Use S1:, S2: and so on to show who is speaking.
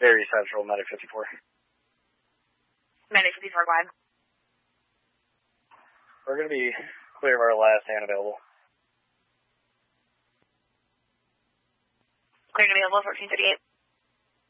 S1: Very Central, Medic 54.
S2: Medic 54, go ahead.
S1: We're going to be clear of our last hand available.
S2: Clear to be available, 1438.